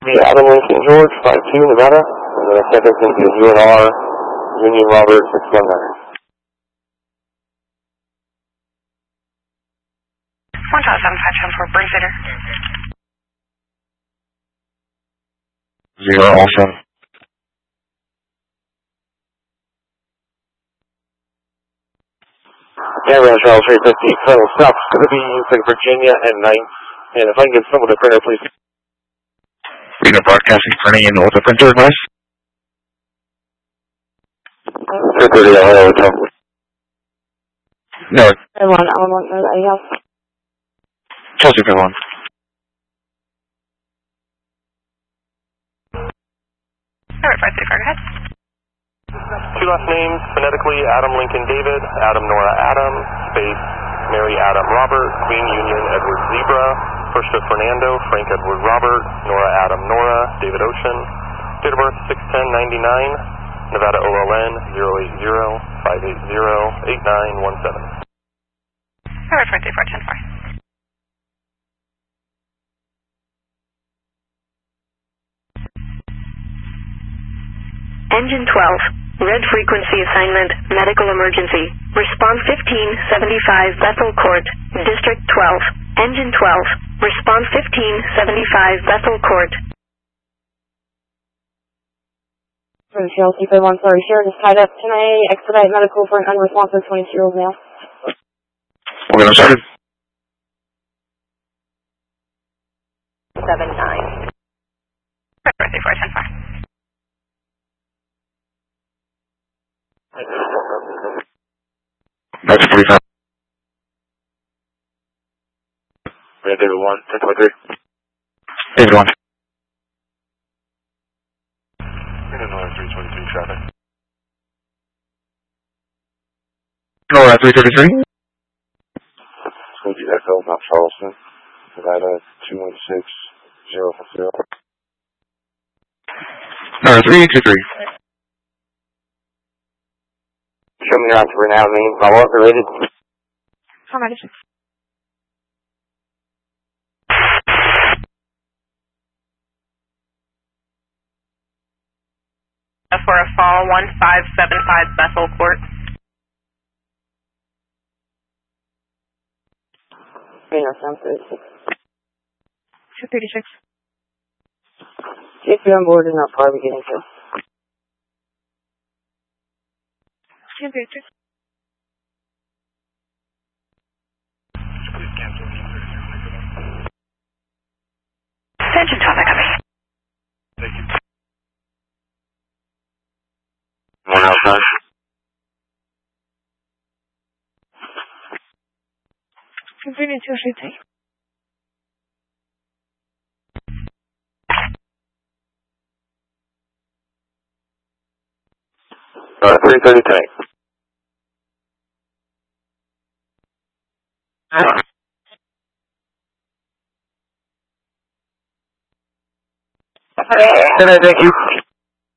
Adam Lincoln George, 52 Nevada. And then the second is going to be UNR, Union Robert, 619. 1,7510 Burn Center. 0 also. Camera Charles 350, Federal South, it's going to be using Virginia at night. And if I can get someone to printer, please. Reno Broadcasting printing in with the printer, nice. 330, Ohio Hotel. No. Chelsea, everyone. Alright, 534, go ahead. Two last names, phonetically, Adam Lincoln David, Adam Nora Adam, space, Mary Adam Robert, Queen Union Edward Zebra, first of Fernando, Frank Edward Robert, Nora Adam Nora, David Ocean, date of birth 6/10/99, Nevada OLN 080-580-8917. Alright, 534, 10-4. Engine 12, red frequency assignment, medical emergency. Response 1575 Bethel Court, District 12. Engine 12, response 1575 Bethel Court. Chelsea, 1, sorry, Sharon is tied up. Can I expedite medical for an unresponsive 22-year-old male? Okay, I'm started. 79. 534, 10-4. That's 45. We have David 1, 1023. David 1. Illinois 323 traffic. Nora 333. It's going to be Echo, Mount Charleston, Nevada 216050. Nora 323. Show me your answer for now, name, follow-up related. How much? For a fall 1575 Bethel Court. Reno Sound 36. 236. See if you're on board and how far we getting to. 236. Attention traffic, copy. Thank you. 1 outside. Continue to shooting. Nora 330 tank. Thank you.